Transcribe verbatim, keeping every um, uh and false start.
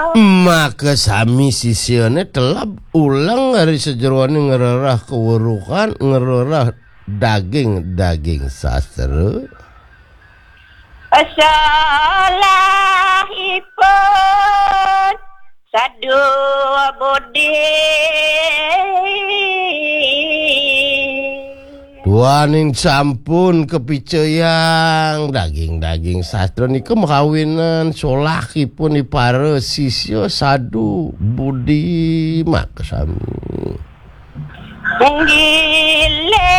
maka sami sisione telap ulang hari sejeroane ngererah kewurukan ngererah daging-daging sastra salahipun sadu budi Waning sampun kepicayang daging-daging sastra nika makawinan solahipun ipare sisya sadu budi maka sami Gile